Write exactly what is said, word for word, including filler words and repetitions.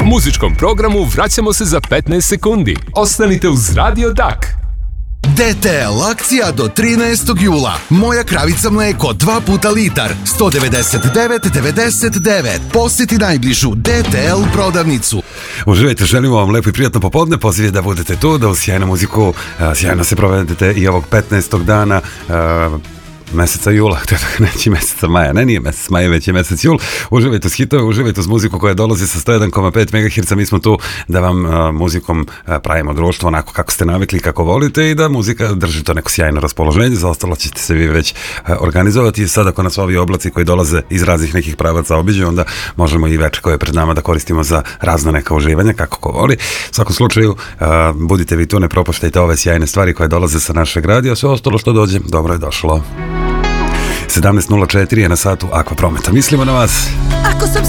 muzičkom programu vraćamo se za petnaest sekundi. Ostanite uz Radio Dak. D T L akcija do trinaestog jula. Moja kravica mleko dva puta litar, sto devedeset devet devedeset devet. Posjeti najbližu D T L prodavnicu. Uživajte, želimo vam lepo i prijatno popodne. Poziv je da budete tu, da uz sjajnu muziku sjajno se provedete i ovog petnaestog dana meseca jula, neći meseca maja, ne nije mesec maja, već je mesec jul. Uživajte uz hitove, uživajte uz muziku koja dolazi sa sto jedan zarez pet megaherca. Mi smo tu da vam uh, muzikom uh, pravimo društvo onako kako ste navikli, kako volite i da muzika drži to neko sjajno raspoloženje. Za ostalo ćete se vi već uh, organizovati. Sad ako nas ovi oblaci koji dolaze iz raznih nekih pravaca obiđu, onda možemo i veče koje je pred nama da koristimo za razno neka uživanja, kako ko voli. U svakom slučaju, uh, budite vi tu, ne propuštajte ove sjajne stvari koje dolaze sa našeg radija. Sve ostalo što dođe, dobro je došlo. sedamnaest nula četiri je na satu Aqua Prometa. Mislimo na vas. Ako sam